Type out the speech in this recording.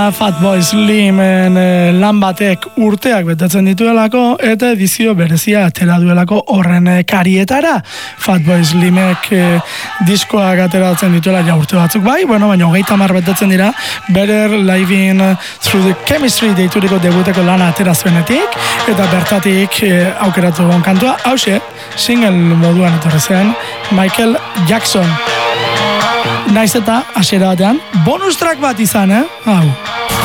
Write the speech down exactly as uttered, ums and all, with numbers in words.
Fatboy Slimen eh, lan batek urteak betetzen dituelako eta edizio berezia atera duelako horren eh, karietara. Fatboy Slimek eh, diskoak ateratzen dituela ja urte batzuk bai, bueno, baina hogeita hamar betetzen dira Better Living Through the Chemistry deituriko debuteko lana atera zuenetik eta bertatik eh, aukeratu gon kantua, hause, single moduan etorri zen Michael Jackson. Naiz eta hasiera batean bonus track bat izan, eh? Hau.